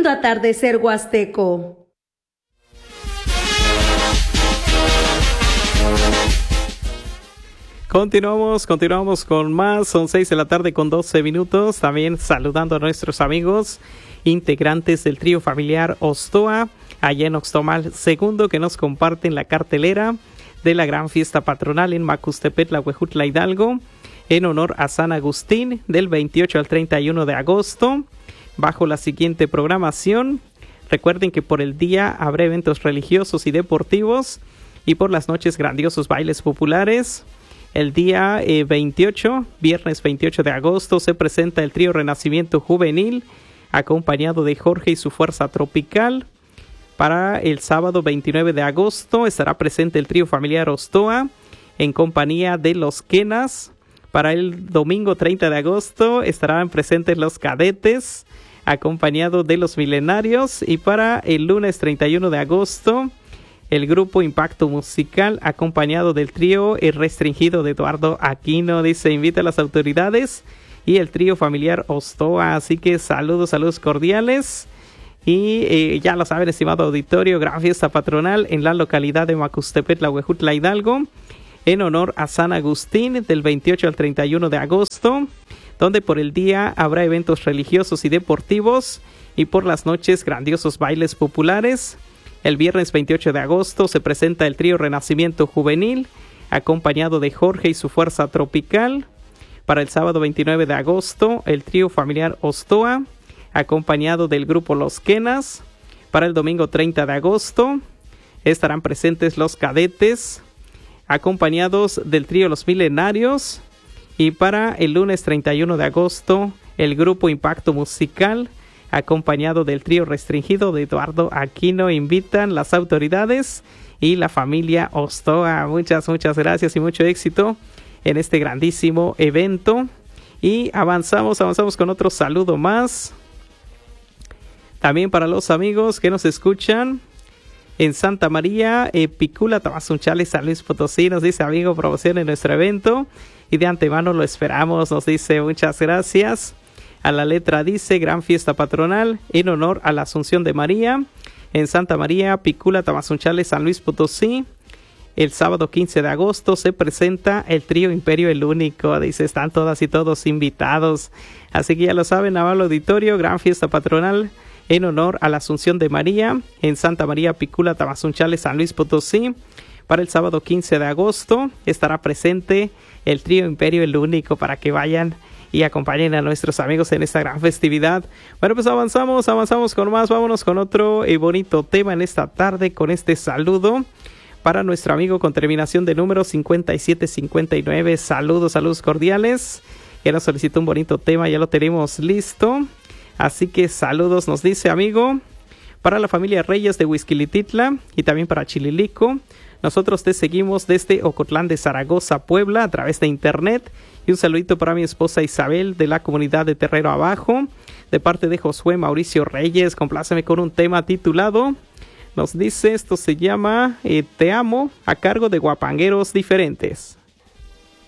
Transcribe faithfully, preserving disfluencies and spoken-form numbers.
atardecer huasteco. Continuamos, continuamos con más, son seis de la tarde con doce minutos, también saludando a nuestros amigos integrantes del trío familiar Ostoa, allá en Oxtomal segundo, que nos comparten la cartelera de la gran fiesta patronal en Macustepetla, Huejutla, Hidalgo, en honor a San Agustín, del veintiocho al treinta y uno de agosto, bajo la siguiente programación. Recuerden que por el día habrá eventos religiosos y deportivos, y por las noches grandiosos bailes populares. El día eh, veintiocho, viernes veintiocho de agosto, se presenta el trío Renacimiento Juvenil, acompañado de Jorge y su Fuerza Tropical. Para el sábado veintinueve de agosto estará presente el trío familiar Ostoa, en compañía de Los Quenas. Para el domingo treinta de agosto estarán presentes Los Cadetes, acompañado de Los Milenarios. Y para el lunes treinta y uno de agosto, el grupo Impacto Musical, acompañado del trío El Restringido de Eduardo Aquino. Dice, invita a las autoridades y el trío familiar Ostoa. Así que saludos, saludos cordiales. Y eh, ya lo saben, estimado auditorio, gran fiesta patronal en la localidad de Macustepetla, Huejutla, Hidalgo, en honor a San Agustín, del veintiocho al treinta y uno de agosto, donde por el día habrá eventos religiosos y deportivos, y por las noches grandiosos bailes populares. El viernes veintiocho de agosto se presenta el trío Renacimiento Juvenil, acompañado de Jorge y su Fuerza Tropical. Para el sábado veintinueve de agosto, el trío familiar Ostoa, acompañado del grupo Los Quenas. Para el domingo treinta de agosto estarán presentes Los Cadetes, acompañados del trío Los Milenarios. Y para el lunes treinta y uno de agosto, el grupo Impacto Musical, acompañado del trío Restringido de Eduardo Aquino. Invitan las autoridades y la familia Ostoa. Muchas, muchas gracias y mucho éxito en este grandísimo evento. Y avanzamos, avanzamos con otro saludo más. También para los amigos que nos escuchan en Santa María, eh, Picula, Tamazunchales, San Luis Potosí. Nos dice, amigo, promoción en nuestro evento y de antemano lo esperamos. Nos dice, muchas gracias. A la letra dice, gran fiesta patronal en honor a la Asunción de María en Santa María, Picula, Tamazunchales, San Luis Potosí. El sábado quince de agosto se presenta el trío Imperio el Único. Dice, están todas y todos invitados. Así que ya lo saben, amable auditorio, gran fiesta patronal en honor a la Asunción de María en Santa María, Picula, Tamazunchales, San Luis Potosí. Para el sábado quince de agosto estará presente el trío Imperio el Único, para que vayan y acompañen a nuestros amigos en esta gran festividad. Bueno, pues avanzamos, avanzamos con más. Vámonos con otro eh, bonito tema en esta tarde, con este saludo para nuestro amigo con terminación de número cincuenta y siete cincuenta y nueve. Saludos, saludos cordiales. Que nos solicitó un bonito tema, ya lo tenemos listo. Así que saludos, nos dice, amigo, para la familia Reyes de Huizquilititla y también para Chililico. Nosotros te seguimos desde Ocotlán de Zaragoza, Puebla, a través de internet. Y un saludito para mi esposa Isabel, de la comunidad de Terrero Abajo, de parte de Josué Mauricio Reyes. Compláceme con un tema titulado, nos dice, esto se llama eh, Te Amo, a cargo de Guapangueros Diferentes.